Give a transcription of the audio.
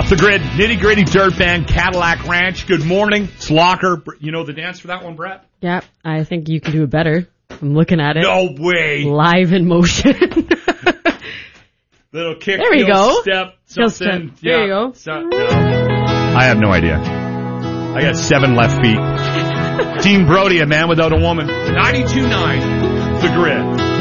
Off the grid, nitty gritty dirt band, Cadillac Ranch. Good morning. It's Locker. You know the dance for that one, Brett? Yeah, I think you can do it better. I'm looking at it. No way. Live in motion. Little kick, there we go. Step, Just something. there you go. No. I have no idea. I got 7 left feet. Team Brody, a man without a woman. 92.9, The Grid.